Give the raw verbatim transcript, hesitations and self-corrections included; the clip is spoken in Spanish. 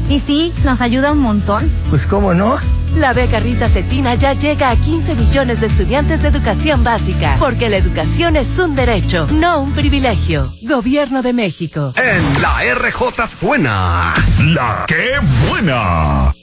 Y sí, nos ayuda un montón. Pues cómo no. La beca Rita Cetina ya llega a quince millones de estudiantes de educación básica, porque la educación es un derecho, no un privilegio. Gobierno de México. En la R J suena La Qué Buena.